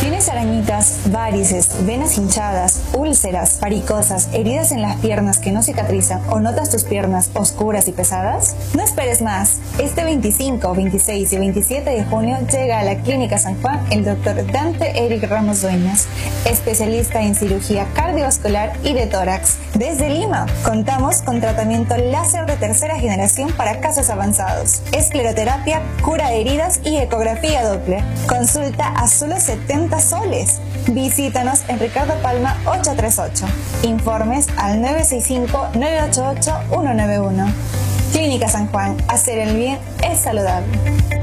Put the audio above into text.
¿Tienes arañitas, varices, venas hinchadas, úlceras, varicosas, heridas en las piernas que no cicatrizan o notas tus piernas oscuras y pesadas? No esperes más. Este 25, 26 y 27 de junio llega a la Clínica San Juan el Dr. Dante Eric Ramos Dueñas, especialista en cirugía cardiovascular y de tórax. Desde Lima, contamos con tratamiento láser de tercera generación para casos avanzados, escleroterapia, cura de heridas y ecografía Doppler. Consulta a solo 70 soles. Visítanos en Ricardo Palma 838. Informes al 965-988-191. Clínica San Juan. Hacer el bien es saludable.